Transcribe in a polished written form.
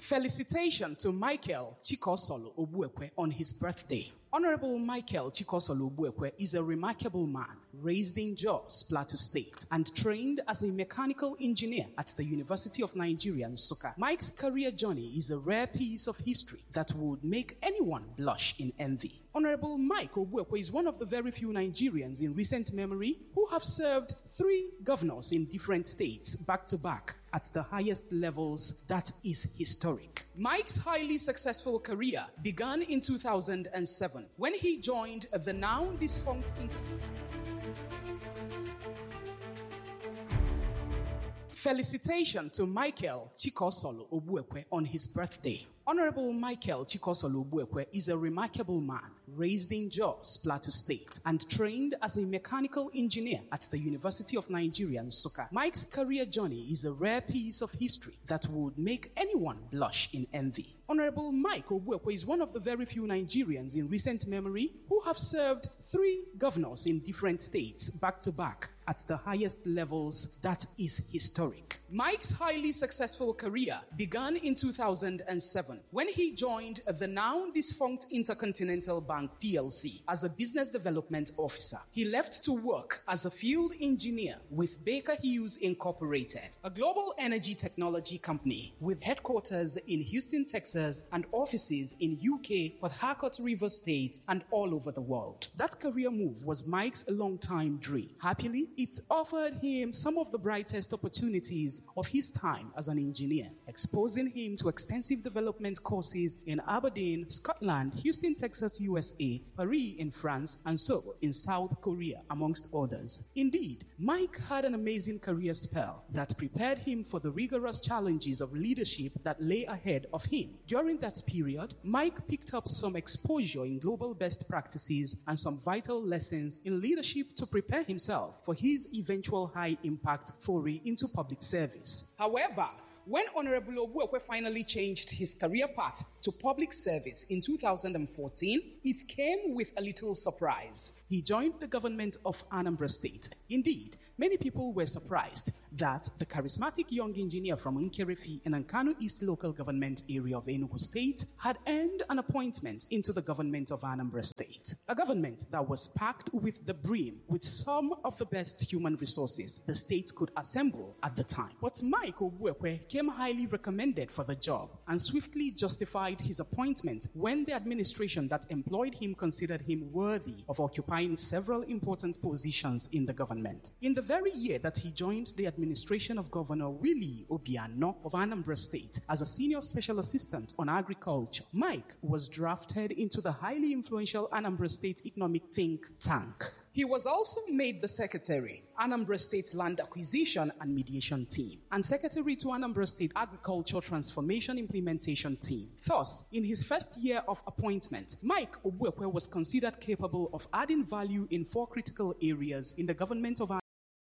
Felicitation to Michael Chikosolo Obuekwe on his birthday. Honorable Michael Chikosolo Obuekwe is a remarkable man, raised in Jos, Plateau State, and trained as a mechanical engineer at the University of Nigeria, Nsukka. Mike's career journey is a rare piece of history that would make anyone blush in envy. Honorable Mike Obuekwe is one of the very few Nigerians in recent memory who have served 3 governors in different states back to back at the highest levels. That is historic. Mike's highly successful career began in 2007 when he joined the now defunct Felicitation to Michael Chikosolo Obuekwe on his birthday. Honorable Michael Chikosolo Obuekwe is a remarkable man, raised in Jos, Plateau State, and trained as a mechanical engineer at the University of Nigeria, Nsukka. Mike's career journey is a rare piece of history that would make anyone blush in envy. Honorable Mike Obuekwe is one of the very few Nigerians in recent memory who have served 3 governors in different states back to back at the highest levels. That is historic. Mike's highly successful career began in 2007 when he joined the now defunct Intercontinental Bank PLC as a business development officer. He left to work as a field engineer with Baker Hughes Incorporated, a global energy technology company with headquarters in Houston, Texas, and offices in UK, Port Harcourt, Rivers State, and all over the world. That career move was Mike's long-time dream. Happily, it offered him some of the brightest opportunities of his time as an engineer, exposing him to extensive development courses in Aberdeen, Scotland, Houston, Texas, USA, Paris in France, and Seoul in South Korea, amongst others. Indeed, Mike had an amazing career spell that prepared him for the rigorous challenges of leadership that lay ahead of him. During that period, Mike picked up some exposure in global best practices and some vital lessons in leadership to prepare himself for his eventual high-impact foray into public service. However, when Honorable Obuekwe finally changed his career path to public service in 2014, it came with a little surprise. He joined the government of Anambra State. Indeed, many people were surprised that the charismatic young engineer from Nkerefi in Nkanu East local government area of Enugu State had earned an appointment into the government of Anambra State, a government that was packed with the brim with some of the best human resources the state could assemble at the time. But Mike Obuekwe came highly recommended for the job and swiftly justified his appointment when the administration that employed him considered him worthy of occupying several important positions in the government. In the very year that he joined the administration of Governor Willie Obiano of Anambra State as a senior special assistant on agriculture, Mike was drafted into the highly influential Anambra State economic think tank. He was also made the secretary, Anambra State Land Acquisition and Mediation Team, and secretary to Anambra State Agriculture Transformation Implementation Team. Thus, in his first year of appointment, Mike Obuekwe was considered capable of adding value in 4 critical areas in the government of